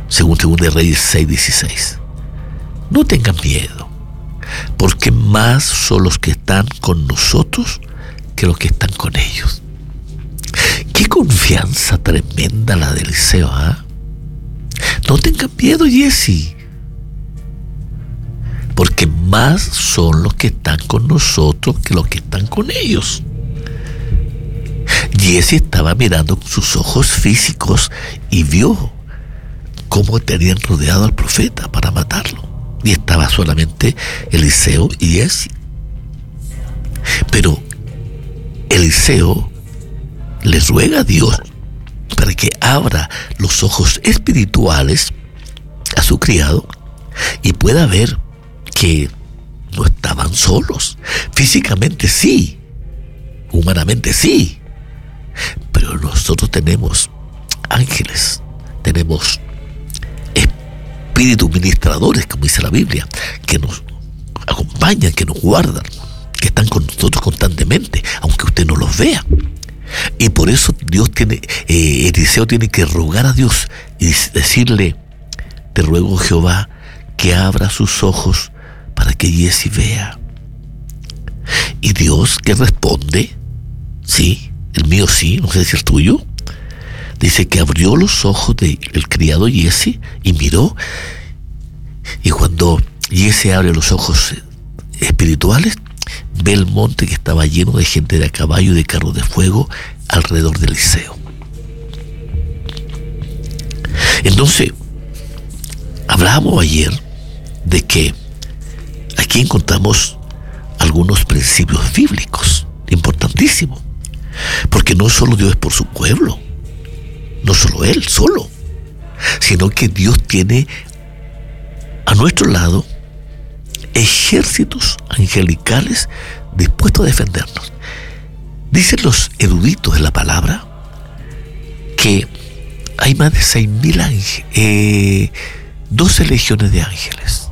según 2 de Reyes 6:16. No tengan miedo, porque más son los que están con nosotros que los que están con ellos. Qué confianza tremenda la de Eliseo, ¿ah? No tengan miedo, Jesse, porque más son los que están con nosotros que los que están con ellos. Jesse estaba mirando con sus ojos físicos y vio cómo tenían rodeado al profeta para matarlo. Y estaba solamente Eliseo y Jesse. Pero Eliseo le ruega a Dios para que abra los ojos espirituales a su criado y pueda ver que no estaban solos. Físicamente sí, humanamente sí, pero nosotros tenemos ángeles, tenemos espíritus ministradores, como dice la Biblia, que nos acompañan, que nos guardan, que están con nosotros constantemente, aunque usted no los vea. Y por eso Eliseo tiene que rogar a Dios y decirle: te ruego, Jehová, que abra sus ojos para que Jesse vea. Y Dios, que responde: sí, el mío sí, no sé si el tuyo. Dice que abrió los ojos del criado Jesse y miró. Y cuando Jesse abre los ojos espirituales, ve el monte que estaba lleno de gente de a caballo y de carros de fuego alrededor de Eliseo. Entonces, hablábamos ayer de que aquí encontramos algunos principios bíblicos importantísimos, porque no solo Dios es por su pueblo, no solo Él solo, sino que Dios tiene a nuestro lado ejércitos angelicales dispuestos a defendernos. Dicen los eruditos de la palabra que hay más de 6.000 ángeles, 12 legiones de ángeles.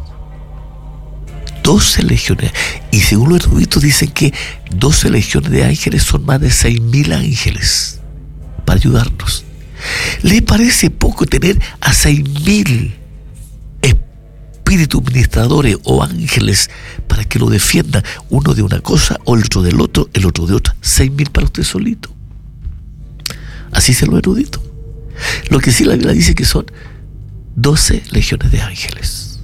12 legiones. Y según los eruditos dicen que 12 legiones de ángeles son más de 6.000 ángeles para ayudarnos. ¿Le parece poco tener a 6.000 espíritus ministradores o ángeles para que lo defiendan, uno de una cosa o el otro del otro, el otro de otra? 6.000 para usted solito. Así se lo erudito. Lo que sí la Biblia dice que son 12 legiones de ángeles.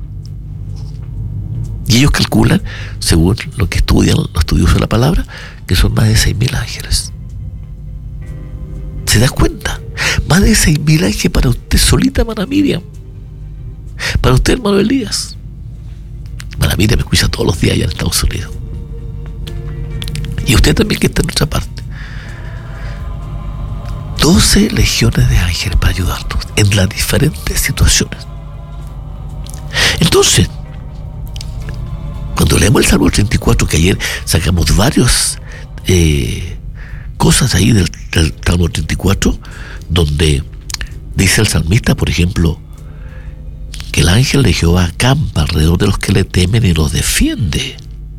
Y ellos calculan, según lo que estudian los estudiosos de la palabra, que son más de 6.000 ángeles. ¿Se da cuenta? Más de 6.000 ángeles para usted solita, hermana Miriam. Para usted, hermano Elías. Hermana Miriam me escucha todos los días allá en Estados Unidos. Y usted también, que está en nuestra parte. 12 legiones de ángeles para ayudarnos en las diferentes situaciones. Entonces, cuando leemos el Salmo 34, que ayer sacamos varias cosas ahí del Salmo 34, donde dice el salmista, por ejemplo, que el ángel de Jehová acampa alrededor de los que le temen y los defiende.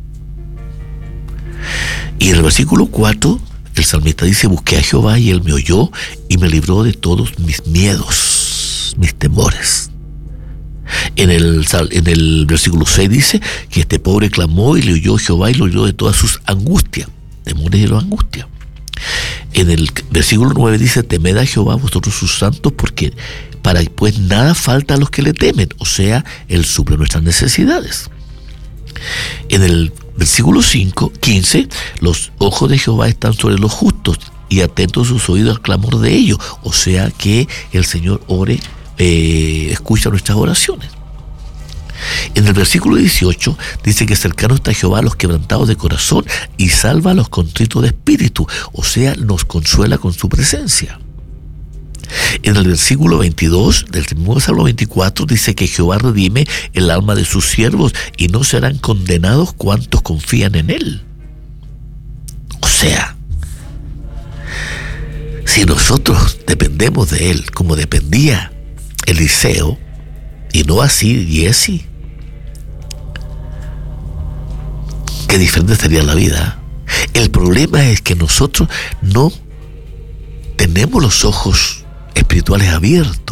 Y en el versículo 4, el salmista dice: busqué a Jehová y él me oyó y me libró de todos mis miedos, mis temores. En el versículo 6 dice que este pobre clamó y le oyó Jehová y lo libró de todas sus angustias, temores y las angustias. En el versículo 9 dice: temed a Jehová vosotros sus santos, porque pues nada falta a los que le temen, o sea, Él suple nuestras necesidades. En el versículo 15, los ojos de Jehová están sobre los justos y atentos sus oídos al clamor de ellos, o sea que el Señor escucha nuestras oraciones. En el versículo 18 dice que cercano está Jehová a los quebrantados de corazón y salva a los contritos de espíritu, o sea, nos consuela con su presencia. En el versículo 22 del mismo Salmo 24 dice que Jehová redime el alma de sus siervos y no serán condenados cuantos confían en Él. O sea, si nosotros dependemos de Él como dependía Eliseo y no así Jesse, qué diferente sería la vida. El problema es que nosotros no tenemos los ojos espirituales abiertos.